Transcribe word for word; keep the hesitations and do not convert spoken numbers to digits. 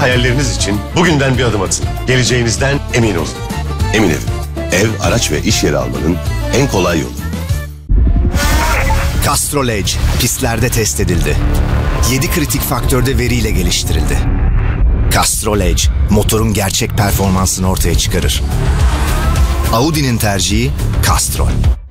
hayalleriniz için bugünden bir adım atın. Geleceğinizden emin olun. Emin Ev. Ev, araç ve iş yeri almanın en kolay yolu. Castrol Edge pistlerde test edildi. yedi kritik faktörde veriyle geliştirildi. Castrol Edge motorun gerçek performansını ortaya çıkarır. Audi'nin tercihi Castrol.